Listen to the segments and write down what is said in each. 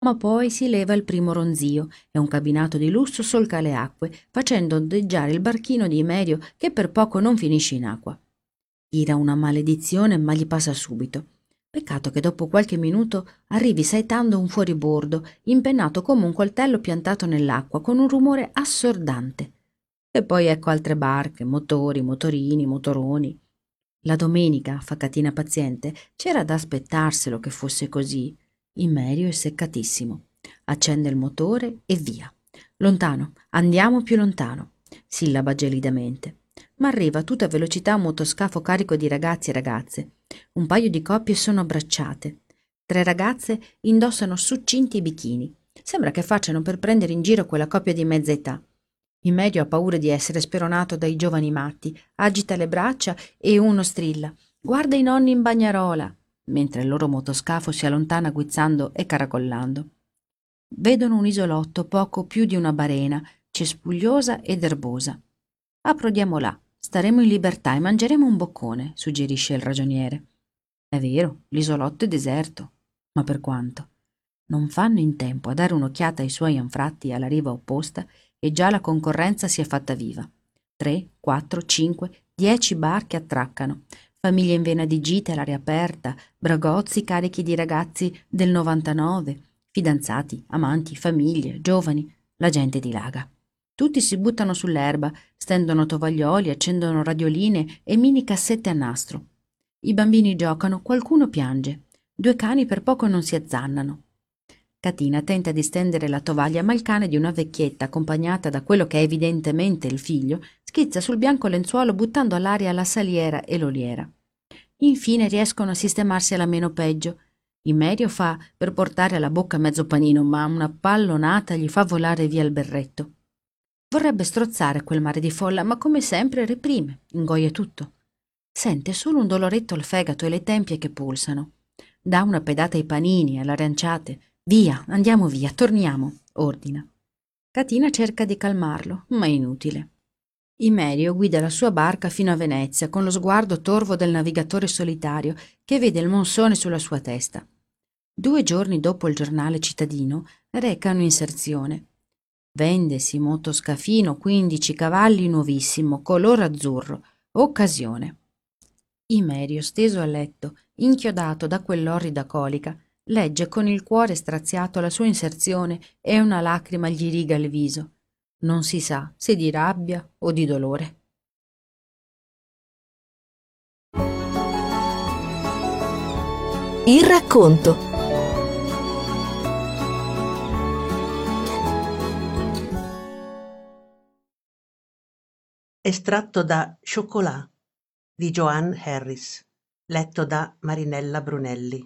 Ma poi si leva il primo ronzio e un cabinato di lusso solca le acque, facendo ondeggiare il barchino di Imerio che per poco non finisce in acqua. Tira una maledizione, ma gli passa subito. Peccato che dopo qualche minuto arrivi saetando un fuoribordo, impennato come un coltello piantato nell'acqua, con un rumore assordante. E poi ecco altre barche, motori, motorini, motoroni. La domenica, fa Catina paziente, c'era da aspettarselo che fosse così. Immerio è seccatissimo. Accende il motore e via. Lontano, andiamo più lontano, sillaba gelidamente. Ma arriva a tutta velocità un motoscafo carico di ragazzi e ragazze. Un paio di coppie sono abbracciate. 3 ragazze indossano succinti bikini. Sembra che facciano per prendere in giro quella coppia di mezza età. Immedio ha paura di essere speronato dai giovani matti, agita le braccia e uno strilla: «Guarda i nonni in bagnarola!», mentre il loro motoscafo si allontana guizzando e caracollando. Vedono un isolotto poco più di una barena, cespugliosa ed erbosa. «Approdiamo là, staremo in libertà e mangeremo un boccone», suggerisce il ragioniere. È vero, l'isolotto è deserto, ma per quanto? Non fanno in tempo a dare un'occhiata ai suoi anfratti alla riva opposta e già la concorrenza si è fatta viva. 3, 4, 5, 10 barche attraccano, famiglie in vena di gite all'aria aperta, bragozzi carichi di ragazzi del 99, fidanzati, amanti, famiglie, giovani, la gente dilaga. Tutti si buttano sull'erba, stendono tovaglioli, accendono radioline e mini cassette a nastro. I bambini giocano, qualcuno piange. 2 cani per poco non si azzannano. Catina tenta di stendere la tovaglia, ma il cane di una vecchietta, accompagnata da quello che è evidentemente il figlio, schizza sul bianco lenzuolo buttando all'aria la saliera e l'oliera. Infine riescono a sistemarsi alla meno peggio. Immerio fa per portare alla bocca mezzo panino, ma una pallonata gli fa volare via il berretto. Vorrebbe strozzare quel mare di folla, ma come sempre reprime, ingoia tutto. Sente solo un doloretto al fegato e le tempie che pulsano. Dà una pedata ai panini, alle aranciate. «Via, andiamo via, torniamo», ordina. Catina cerca di calmarlo, ma è inutile. Imerio guida la sua barca fino a Venezia con lo sguardo torvo del navigatore solitario che vede il monsone sulla sua testa. 2 giorni dopo il giornale cittadino reca un'inserzione. «Vendesi motoscafino 15 cavalli nuovissimo, color azzurro, occasione». Imerio, steso a letto, inchiodato da quell'orrida colica, legge con il cuore straziato la sua inserzione e una lacrima gli riga il viso. Non si sa se di rabbia o di dolore. Il racconto. Estratto da Chocolat di Joanne Harris, letto da Marinella Brunelli.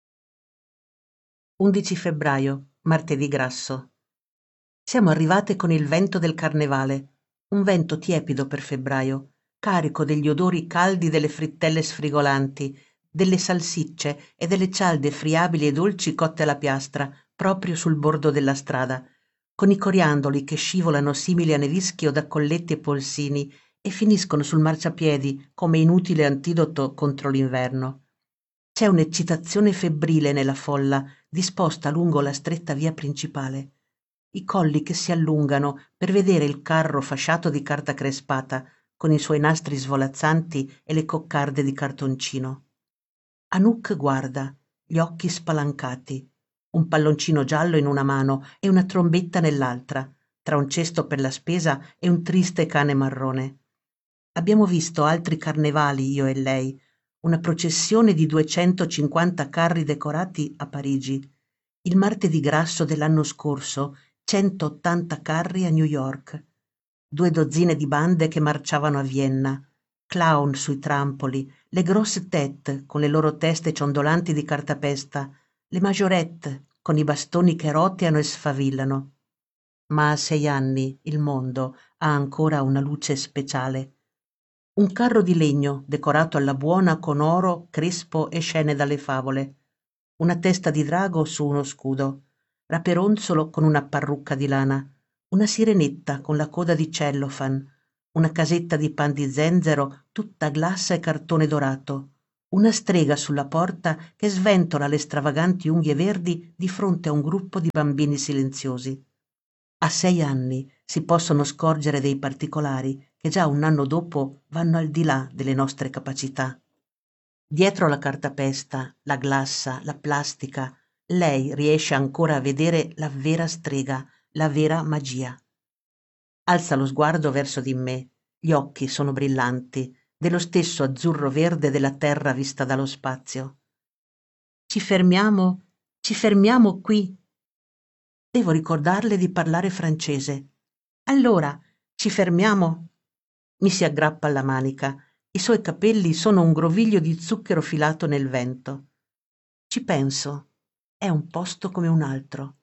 11 febbraio, martedì grasso. Siamo arrivate con il vento del carnevale, un vento tiepido per febbraio, carico degli odori caldi delle frittelle sfrigolanti, delle salsicce e delle cialde friabili e dolci cotte alla piastra, proprio sul bordo della strada, con i coriandoli che scivolano simili a nevischio da colletti e polsini e finiscono sul marciapiedi come inutile antidoto contro l'inverno. C'è un'eccitazione febbrile nella folla, disposta lungo la stretta via principale. I colli che si allungano per vedere il carro fasciato di carta crespata, con i suoi nastri svolazzanti e le coccarde di cartoncino. Anouk guarda, gli occhi spalancati, un palloncino giallo in una mano e una trombetta nell'altra, tra un cesto per la spesa e un triste cane marrone. Abbiamo visto altri carnevali, io e lei, una processione di 250 carri decorati a Parigi. Il martedì grasso dell'anno scorso, 180 carri a New York. 2 dozzine di bande che marciavano a Vienna. Clown sui trampoli, le grosse tête con le loro teste ciondolanti di cartapesta, le majorette con i bastoni che roteano e sfavillano. Ma a 6 anni il mondo ha ancora una luce speciale. Un carro di legno decorato alla buona con oro, crespo e scene dalle favole. Una testa di drago su uno scudo, Raperonzolo con una parrucca di lana, una sirenetta con la coda di cellofan, una casetta di pan di zenzero tutta glassa e cartone dorato, una strega sulla porta che sventola le stravaganti unghie verdi di fronte a un gruppo di bambini silenziosi. A 6 anni si possono scorgere dei particolari che già un anno dopo vanno al di là delle nostre capacità. Dietro la cartapesta, la glassa, la plastica, lei riesce ancora a vedere la vera strega, la vera magia. Alza lo sguardo verso di me, gli occhi sono brillanti, dello stesso azzurro-verde della terra vista dallo spazio. Ci fermiamo qui. Devo ricordarle di parlare francese. Allora, ci fermiamo? Mi si aggrappa alla manica. I suoi capelli sono un groviglio di zucchero filato nel vento. Ci penso. È un posto come un altro.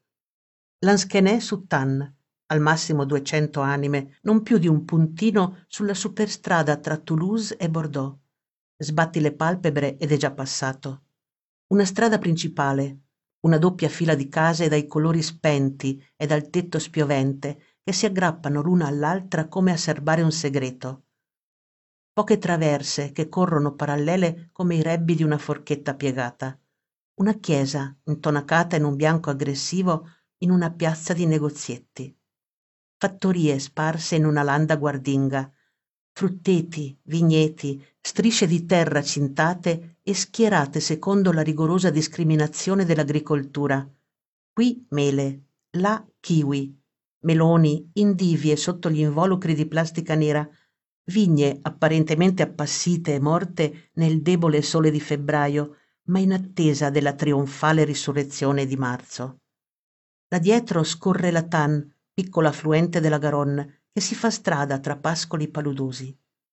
Lansquenet-sur-Tarn, al massimo 200 anime, non più di un puntino sulla superstrada tra Toulouse e Bordeaux. Sbatti le palpebre ed è già passato. Una strada principale, una doppia fila di case dai colori spenti e dal tetto spiovente che si aggrappano l'una all'altra come a serbare un segreto. Poche traverse che corrono parallele come i rebbi di una forchetta piegata. Una chiesa intonacata in un bianco aggressivo in una piazza di negozietti. Fattorie sparse in una landa guardinga, frutteti, vigneti, strisce di terra cintate e schierate secondo la rigorosa discriminazione dell'agricoltura. Qui mele, là kiwi, meloni, indivie sotto gli involucri di plastica nera, vigne apparentemente appassite e morte nel debole sole di febbraio, ma in attesa della trionfale risurrezione di marzo. Da dietro scorre la Tann, piccolo affluente della Garonne, che si fa strada tra pascoli paludosi.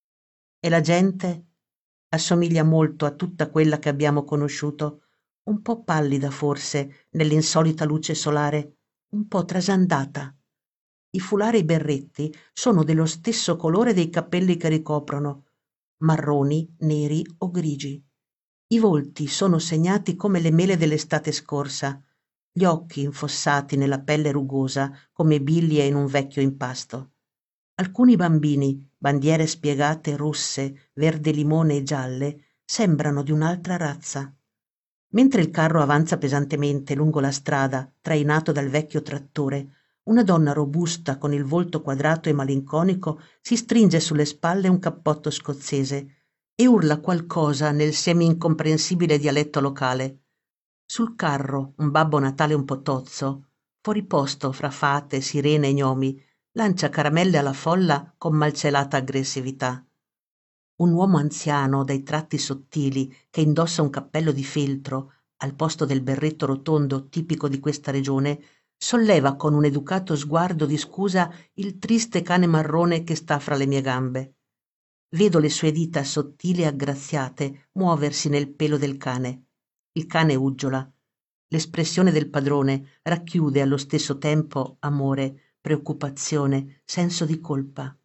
E la gente assomiglia molto a tutta quella che abbiamo conosciuto, un po' pallida forse nell'insolita luce solare, un po' trasandata. I fulari e i berretti sono dello stesso colore dei capelli che ricoprono, marroni, neri o grigi. I volti sono segnati come le mele dell'estate scorsa, gli occhi infossati nella pelle rugosa come biglie in un vecchio impasto. Alcuni bambini, bandiere spiegate rosse, verde limone e gialle, sembrano di un'altra razza. Mentre il carro avanza pesantemente lungo la strada, trainato dal vecchio trattore, una donna robusta con il volto quadrato e malinconico si stringe sulle spalle un cappotto scozzese e urla qualcosa nel semi-incomprensibile dialetto locale. Sul carro un Babbo Natale un po' tozzo, fuori posto fra fate, sirene e gnomi, lancia caramelle alla folla con malcelata aggressività. Un uomo anziano dai tratti sottili che indossa un cappello di feltro al posto del berretto rotondo tipico di questa regione solleva con un educato sguardo di scusa il triste cane marrone che sta fra le mie gambe. Vedo le sue dita sottili e aggraziate muoversi nel pelo del cane. Il cane uggiola. L'espressione del padrone racchiude allo stesso tempo amore, preoccupazione, senso di colpa.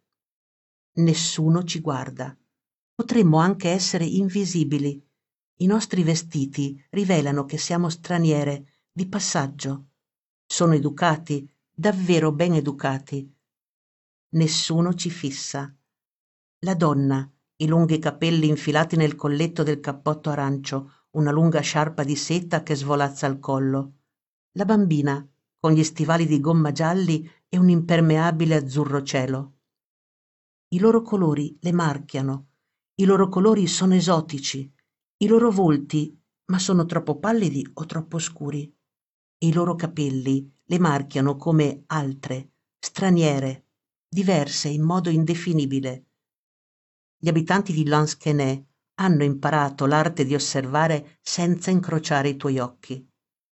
Nessuno ci guarda. Potremmo anche essere invisibili. I nostri vestiti rivelano che siamo straniere, di passaggio. Sono educati, davvero ben educati. Nessuno ci fissa. La donna, i lunghi capelli infilati nel colletto del cappotto arancio, una lunga sciarpa di seta che svolazza al collo. La bambina, con gli stivali di gomma gialli e un impermeabile azzurro cielo. I loro colori le marchiano, i loro colori sono esotici, i loro volti, ma sono troppo pallidi o troppo scuri. E i loro capelli le marchiano come altre, straniere, diverse in modo indefinibile. Gli abitanti di Lansquenet hanno imparato l'arte di osservare senza incrociare i tuoi occhi.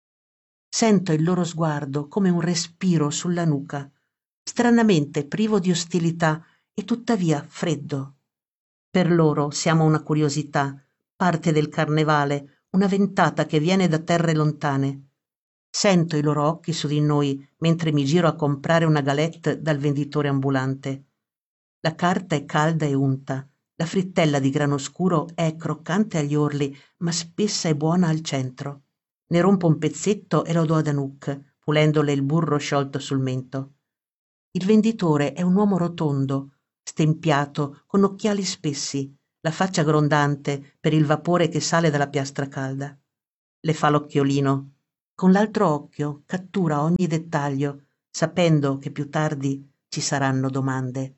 Sento il loro sguardo come un respiro sulla nuca, stranamente privo di ostilità e tuttavia freddo. Per loro siamo una curiosità, parte del carnevale, una ventata che viene da terre lontane. Sento i loro occhi su di noi mentre mi giro a comprare una galette dal venditore ambulante. La carta è calda e unta, la frittella di grano scuro è croccante agli orli, ma spessa e buona al centro. Ne rompo un pezzetto e lo do ad Anouk, pulendole il burro sciolto sul mento. Il venditore è un uomo rotondo, stempiato, con occhiali spessi, la faccia grondante per il vapore che sale dalla piastra calda. Le fa l'occhiolino. Con l'altro occhio cattura ogni dettaglio, sapendo che più tardi ci saranno domande.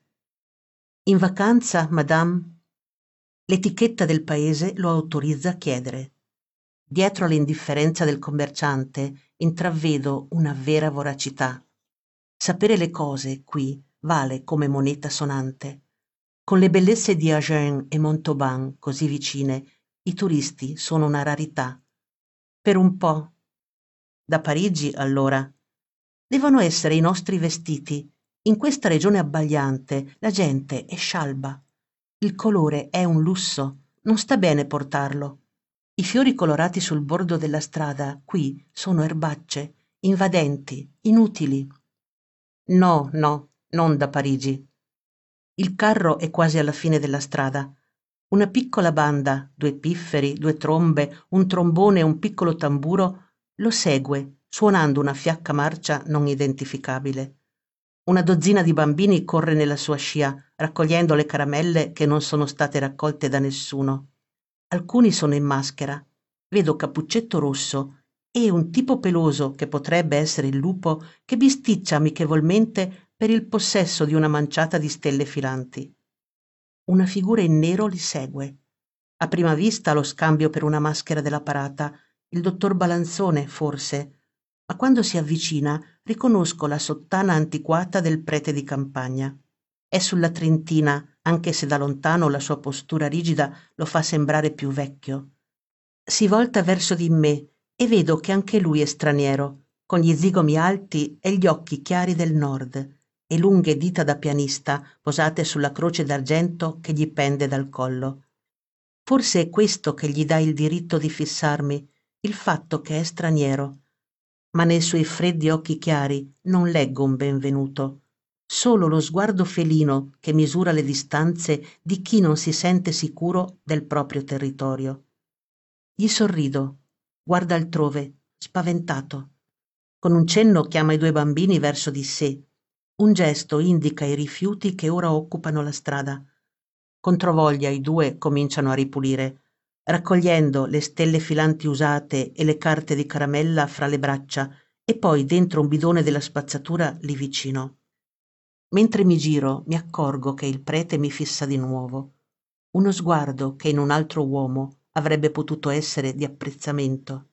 In vacanza, madame? L'etichetta del paese lo autorizza a chiedere. Dietro all'indifferenza del commerciante intravedo una vera voracità. Sapere le cose qui vale come moneta sonante. Con le bellezze di Agen e Montauban così vicine, i turisti sono una rarità. Per un po'. Da Parigi, allora. Devono essere i nostri vestiti. In questa regione abbagliante la gente è scialba. Il colore è un lusso, non sta bene portarlo. I fiori colorati sul bordo della strada qui sono erbacce, invadenti, inutili. No, no, non da Parigi. Il carro è quasi alla fine della strada. Una piccola banda, 2 pifferi, 2 trombe, un trombone e un piccolo tamburo lo segue, suonando una fiacca marcia non identificabile. Una dozzina di bambini corre nella sua scia, raccogliendo le caramelle che non sono state raccolte da nessuno. Alcuni sono in maschera. Vedo Cappuccetto Rosso e un tipo peloso, che potrebbe essere il lupo, che bisticcia amichevolmente per il possesso di una manciata di stelle filanti. Una figura in nero li segue. A prima vista lo scambio per una maschera della parata, il dottor Balanzone, forse, ma quando si avvicina riconosco la sottana antiquata del prete di campagna. È sulla trentina, anche se da lontano la sua postura rigida lo fa sembrare più vecchio. Si volta verso di me e vedo che anche lui è straniero, con gli zigomi alti e gli occhi chiari del nord e lunghe dita da pianista posate sulla croce d'argento che gli pende dal collo. Forse è questo che gli dà il diritto di fissarmi, il fatto che è straniero, ma nei suoi freddi occhi chiari non leggo un benvenuto, solo lo sguardo felino che misura le distanze di chi non si sente sicuro del proprio territorio. Gli sorrido, guarda altrove, spaventato. Con un cenno chiama i 2 bambini verso di sé. Un gesto indica i rifiuti che ora occupano la strada. Controvoglia i 2 cominciano a ripulire, raccogliendo le stelle filanti usate e le carte di caramella fra le braccia e poi dentro un bidone della spazzatura lì vicino. Mentre mi giro mi accorgo che il prete mi fissa di nuovo. Uno sguardo che in un altro uomo avrebbe potuto essere di apprezzamento.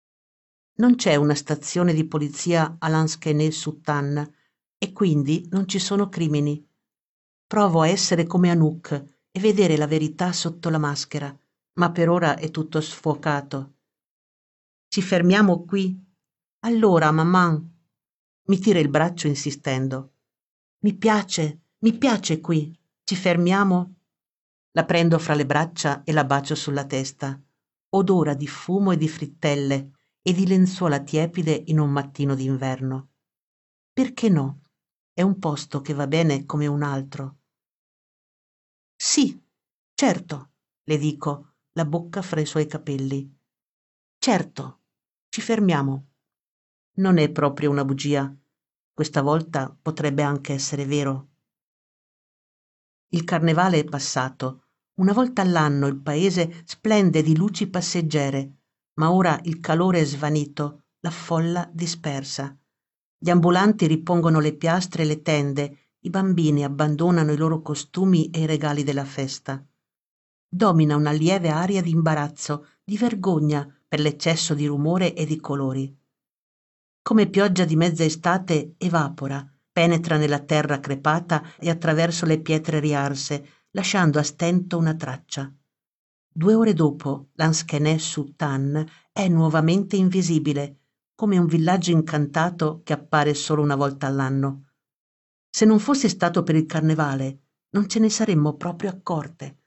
Non c'è una stazione di polizia a Lansquenet-sous-Tannes e quindi non ci sono crimini. Provo a essere come Anouk e vedere la verità sotto la maschera, ma per ora è tutto sfocato. Ci fermiamo qui? Allora, maman. Mi tira il braccio insistendo. Mi piace qui. Ci fermiamo? La prendo fra le braccia e la bacio sulla testa. Odora di fumo e di frittelle e di lenzuola tiepide in un mattino d'inverno. Perché no? È un posto che va bene come un altro. Sì, certo, le dico, la bocca fra i suoi capelli. Certo, ci fermiamo. Non è proprio una bugia. Questa volta potrebbe anche essere vero. Il carnevale è passato. Una volta all'anno il paese splende di luci passeggere, ma ora il calore è svanito, la folla dispersa. Gli ambulanti ripongono le piastre e le tende, i bambini abbandonano i loro costumi e i regali della festa. Domina una lieve aria di imbarazzo, di vergogna per l'eccesso di rumore e di colori. Come pioggia di mezza estate evapora, penetra nella terra crepata e attraverso le pietre riarse, lasciando a stento una traccia. 2 ore dopo, Lansquenet-sous-Tannes è nuovamente invisibile, come un villaggio incantato che appare solo una volta all'anno. Se non fosse stato per il carnevale, non ce ne saremmo proprio accorte.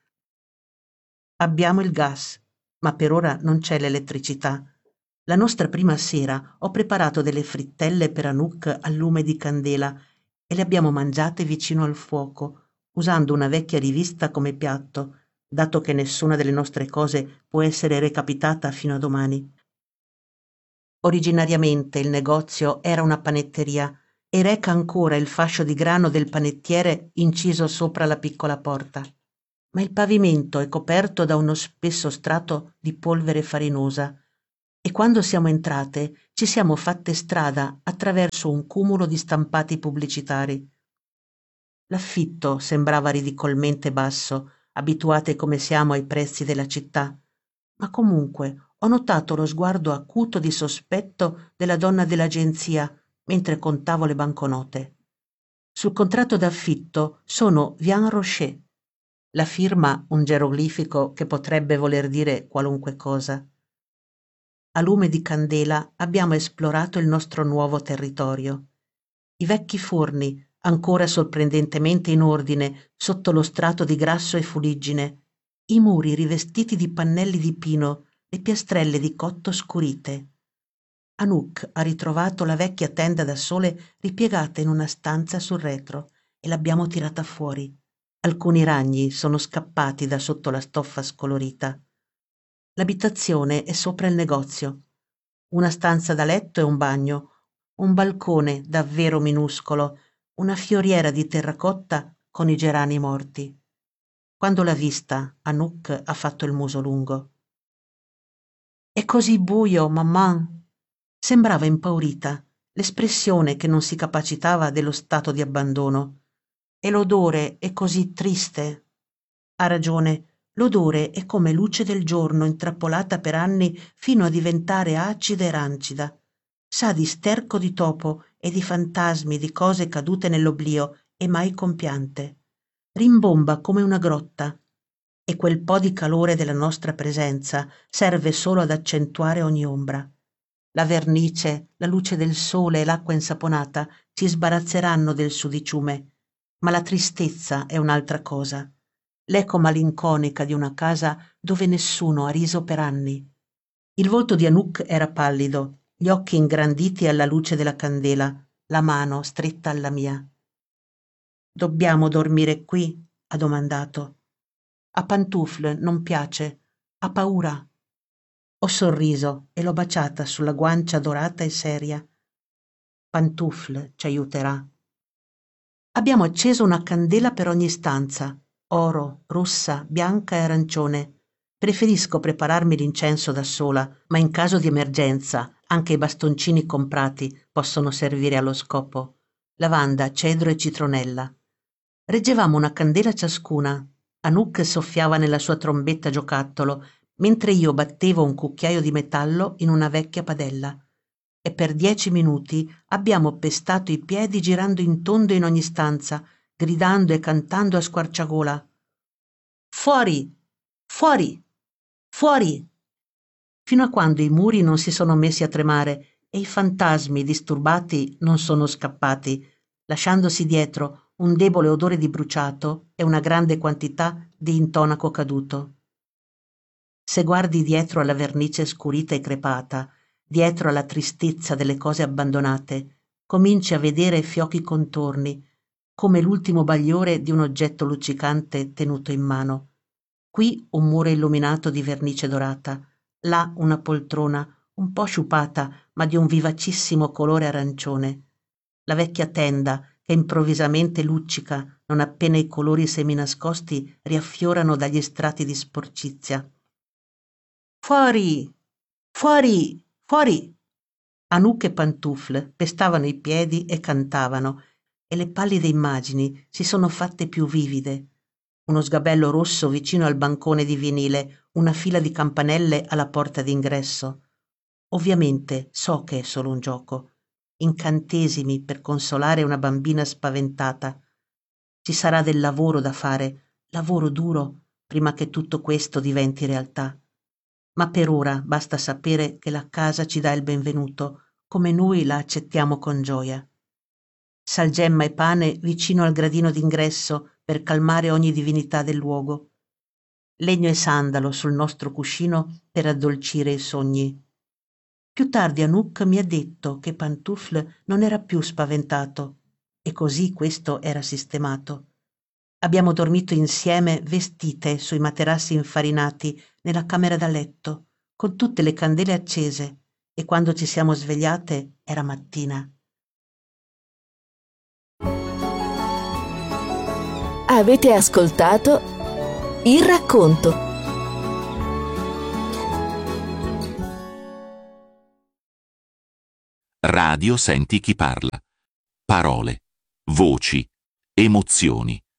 Abbiamo il gas, ma per ora non c'è l'elettricità. La nostra prima sera ho preparato delle frittelle per Anouk al lume di candela e le abbiamo mangiate vicino al fuoco, usando una vecchia rivista come piatto, dato che nessuna delle nostre cose può essere recapitata fino a domani. Originariamente il negozio era una panetteria e reca ancora il fascio di grano del panettiere inciso sopra la piccola porta. ma il pavimento è coperto da uno spesso strato di polvere farinosa e quando siamo entrate ci siamo fatte strada attraverso un cumulo di stampati pubblicitari. L'affitto sembrava ridicolmente basso, abituate come siamo ai prezzi della città, ma comunque ho notato lo sguardo acuto di sospetto della donna dell'agenzia mentre contavo le banconote. Sul contratto d'affitto sono Vian Rocher, la firma un geroglifico che potrebbe voler dire qualunque cosa. A lume di candela abbiamo esplorato il nostro nuovo territorio. I vecchi forni, ancora sorprendentemente in ordine sotto lo strato di grasso e fuliggine, i muri rivestiti di pannelli di pino, le piastrelle di cotto scurite. Anouk ha ritrovato la vecchia tenda da sole ripiegata in una stanza sul retro e l'abbiamo tirata fuori. Alcuni ragni sono scappati da sotto la stoffa scolorita. L'abitazione è sopra il negozio. Una stanza da letto e un bagno, un balcone davvero minuscolo, una fioriera di terracotta con i gerani morti. Quando l'ha vista, Anouk ha fatto il muso lungo. È così buio, maman. Sembrava impaurita, l'espressione che non si capacitava dello stato di abbandono. E l'odore è così triste. Ha ragione, l'odore è come luce del giorno intrappolata per anni fino a diventare acida e rancida. Sa di sterco di topo e di fantasmi di cose cadute nell'oblio e mai compiante. Rimbomba come una grotta. E quel po' di calore della nostra presenza serve solo ad accentuare ogni ombra. La vernice, la luce del sole e l'acqua insaponata ci sbarazzeranno del sudiciume, ma la tristezza è un'altra cosa. L'eco malinconica di una casa dove nessuno ha riso per anni. Il volto di Anouk era pallido, gli occhi ingranditi alla luce della candela, la mano stretta alla mia. «Dobbiamo dormire qui?» ha domandato. A Pantoufle non piace, ha paura. Ho sorriso e l'ho baciata sulla guancia dorata e seria. Pantoufle ci aiuterà. Abbiamo acceso una candela per ogni stanza, oro, rossa, bianca e arancione. Preferisco prepararmi l'incenso da sola, ma in caso di emergenza anche i bastoncini comprati possono servire allo scopo. Lavanda, cedro e citronella. Reggevamo una candela ciascuna. Anouk soffiava nella sua trombetta giocattolo, mentre io battevo un cucchiaio di metallo in una vecchia padella. E per 10 minuti abbiamo pestato i piedi girando in tondo in ogni stanza, gridando e cantando a squarciagola. Fuori! Fuori! Fuori! Fino a quando i muri non si sono messi a tremare e i fantasmi disturbati non sono scappati, lasciandosi dietro un debole odore di bruciato e una grande quantità di intonaco caduto. Se guardi dietro alla vernice scurita e crepata, dietro alla tristezza delle cose abbandonate, cominci a vedere fiochi contorni, come l'ultimo bagliore di un oggetto luccicante tenuto in mano. Qui un muro illuminato di vernice dorata, là una poltrona, un po' sciupata, ma di un vivacissimo colore arancione. La vecchia tenda, che improvvisamente luccica non appena i colori seminascosti riaffiorano dagli strati di sporcizia. Fuori! Fuori! Fuori! Anouk e Pantoufle pestavano i piedi e cantavano, e le pallide immagini si sono fatte più vivide. Uno sgabello rosso vicino al bancone di vinile, una fila di campanelle alla porta d'ingresso. Ovviamente so che è solo un gioco. Incantesimi per consolare una bambina spaventata. Ci sarà del lavoro da fare, lavoro duro, prima che tutto questo diventi realtà. Ma per ora basta sapere che la casa ci dà il benvenuto, come noi la accettiamo con gioia. Salgemma e pane vicino al gradino d'ingresso per calmare ogni divinità del luogo. Legno e sandalo sul nostro cuscino per addolcire i sogni. Più tardi Anouk mi ha detto che Pantoufle non era più spaventato e così questo era sistemato. Abbiamo dormito insieme vestite sui materassi infarinati nella camera da letto, con tutte le candele accese, e quando ci siamo svegliate era mattina. Avete ascoltato Il racconto. Radio Senti chi parla. Parole, voci, emozioni.